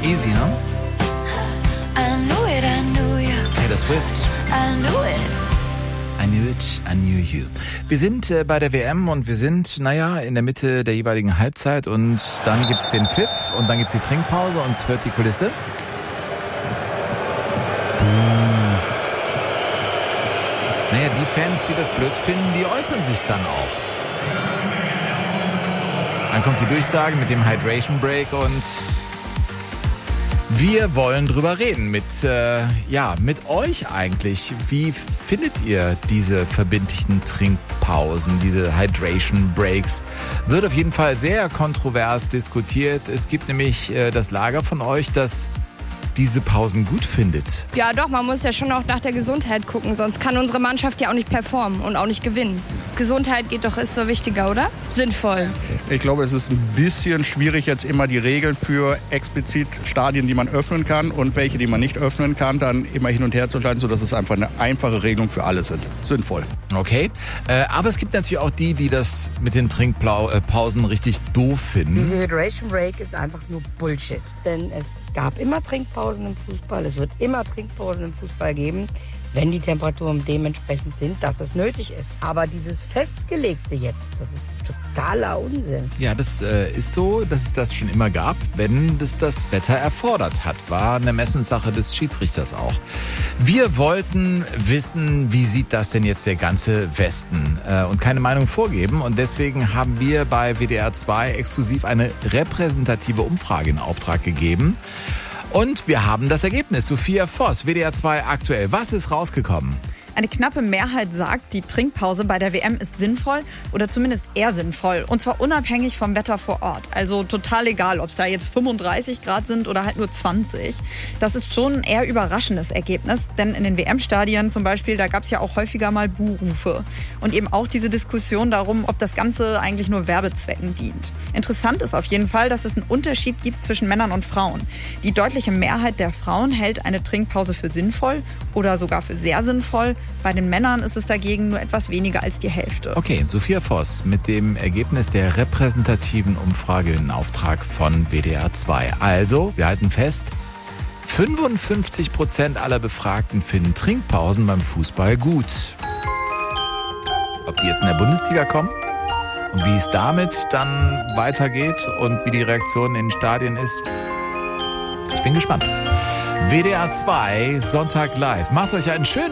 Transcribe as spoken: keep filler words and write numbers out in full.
Easy, ne? I knew it, I knew you. Taylor Swift. I knew it. I knew it, I knew you. Wir sind äh, bei der W M und wir sind, naja, in der Mitte der jeweiligen Halbzeit und dann gibt's den Pfiff und dann gibt's die Trinkpause und hört die Kulisse. Naja, die Fans, die das blöd finden, die äußern sich dann auch. Dann kommt die Durchsage mit dem Hydration Break und wir wollen drüber reden mit, äh, ja, mit euch eigentlich. Wie findet ihr diese verbindlichen Trinkpausen, diese Hydration Breaks? Wird auf jeden Fall sehr kontrovers diskutiert. Es gibt nämlich äh, das Lager von euch, das diese Pausen gut findet. Ja doch, man muss ja schon auch nach der Gesundheit gucken, sonst kann unsere Mannschaft ja auch nicht performen und auch nicht gewinnen. Gesundheit geht doch, ist so wichtiger, oder? Sinnvoll. Ich glaube, es ist ein bisschen schwierig, jetzt immer die Regeln für explizit Stadien, die man öffnen kann und welche, die man nicht öffnen kann, dann immer hin und her zu entscheiden, sodass es einfach eine einfache Regelung für alle sind. Sinnvoll. Okay, äh, aber es gibt natürlich auch die, die das mit den Trinkpausen richtig doof finden. Diese Hydration Break ist einfach nur Bullshit. Denn es gab immer Trinkpausen im Fußball, es wird immer Trinkpausen im Fußball geben, wenn die Temperaturen dementsprechend sind, dass es nötig ist. Aber dieses Festgelegte jetzt, das ist totaler Unsinn. Ja, das äh, ist so, dass es das schon immer gab, wenn das das Wetter erfordert hat. War eine Messenssache des Schiedsrichters auch. Wir wollten wissen, wie sieht das denn jetzt der ganze Westen? Äh, und keine Meinung vorgeben. Und deswegen haben wir bei W D R zwei exklusiv eine repräsentative Umfrage in Auftrag gegeben. Und wir haben das Ergebnis. Sophia Voss, W D R zwei aktuell. Was ist rausgekommen? Eine knappe Mehrheit sagt, die Trinkpause bei der W M ist sinnvoll oder zumindest eher sinnvoll. Und zwar unabhängig vom Wetter vor Ort. Also total egal, ob es da jetzt fünfunddreißig Grad sind oder halt nur zwanzig. Das ist schon ein eher überraschendes Ergebnis. Denn in den W M-Stadien zum Beispiel, da gab es ja auch häufiger mal Buhrufe. Und eben auch diese Diskussion darum, ob das Ganze eigentlich nur Werbezwecken dient. Interessant ist auf jeden Fall, dass es einen Unterschied gibt zwischen Männern und Frauen. Die deutliche Mehrheit der Frauen hält eine Trinkpause für sinnvoll oder sogar für sehr sinnvoll. Bei den Männern ist es dagegen nur etwas weniger als die Hälfte. Okay, Sophia Voss mit dem Ergebnis der repräsentativen Umfrage in Auftrag von W D R zwei. Also, wir halten fest, fünfundfünfzig Prozent aller Befragten finden Trinkpausen beim Fußball gut. Ob die jetzt in der Bundesliga kommen und wie es damit dann weitergeht und wie die Reaktion in den Stadien ist, ich bin gespannt. W D R zwei, Sonntag live. Macht euch einen schönen